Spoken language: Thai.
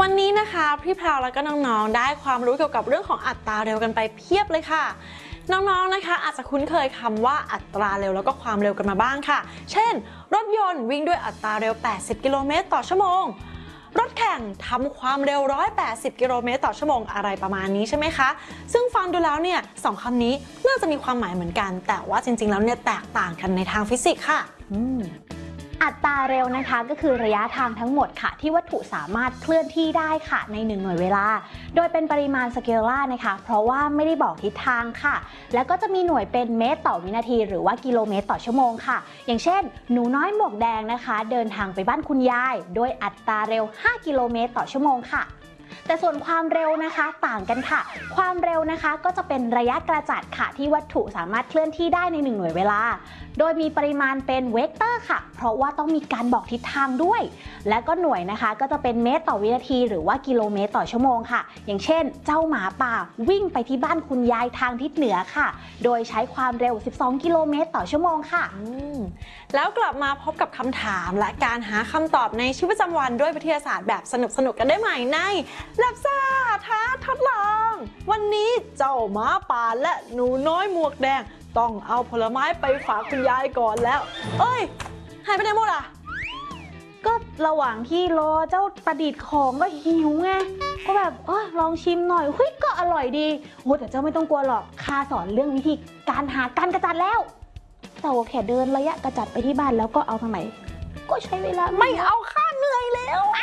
วันนี้นะคะพี่แพรวแล้วก็น้องๆได้ความรู้เกี่ยวกับเรื่องของอัตราเร็วกันไปเพียบเลยค่ะน้องๆนะคะอาจจะคุ้นเคยคำว่าอัตราเร็วแล้วก็ความเร็วกันมาบ้างค่ะเช่นรถยนต์วิ่งด้วยอัตราเร็ว80กิโลเมตรต่อชั่วโมงรถแข่งทำความเร็ว180กิโลเมตรต่อชั่วโมงอะไรประมาณนี้ใช่ไหมคะซึ่งฟังดูแล้วเนี่ยสองคำนี้น่าจะมีความหมายเหมือนกันแต่ว่าจริงๆแล้วเนี่ยแตกต่างกันในทางฟิสิกส์ค่ะอัตราเร็วนะคะก็คือระยะทางทั้งหมดค่ะที่วัตถุสามารถเคลื่อนที่ได้ค่ะใน1หน่วยเวลาโดยเป็นปริมาณสเกลล่านะคะเพราะว่าไม่ได้บอกทิศทางค่ะแล้วก็จะมีหน่วยเป็นเมตรต่อวินาทีหรือว่ากิโลเมตรต่อชั่วโมงค่ะอย่างเช่นหนูน้อยหมวกแดงนะคะเดินทางไปบ้านคุณยายโดยอัตราเร็ว5กิโลเมตรต่อชั่วโมงค่ะแต่ส่วนความเร็วนะคะต่างกันค่ะความเร็วนะคะก็จะเป็นระยะกระจัดค่ะที่วัตถุสามารถเคลื่อนที่ได้ใน1หน่วยเวลาโดยมีปริมาณเป็นเวกเตอร์ค่ะเพราะว่าต้องมีการบอกทิศทางด้วยและก็หน่วยนะคะก็จะเป็นเมตรต่อวินาทีหรือว่ากิโลเมตรต่อชั่วโมงค่ะอย่างเช่นเจ้าหมาป่าวิ่งไปที่บ้านคุณยายทางทิศเหนือค่ะโดยใช้ความเร็ว12กิโลเมตรต่อชั่วโมงค่ะแล้วกลับมาพบกับคำถามและการหาคำตอบในชีวิตประจำวันด้วยวิทยาศาสตร์แบบสนุกๆกันได้ใหม่ในLabซ่าท้าทดลองวันนี้เจ้าหมาป่าและหนูน้อยหมวกแดงต้องเอาผลไม้ไปฝากคุณยายก่อนแล้วเอ้ยหายไปไหนหมดอ่ะก็ระหว่างที่รอเจ้าประดิษฐ์ของก็หิวไงก็แบบลองชิมหน่อยก็อร่อยดีโอ้แต่เจ้าไม่ต้องกลัวหรอกข้าสอนเรื่องวิธีการหาการกระจัดแล้วแต่ว่าแค่เดินระยะกระจัดไปที่บ้านแล้วก็เอาทางไหนก็ใช้เวลาไม่เอาข้าเหนื่อยแล้ว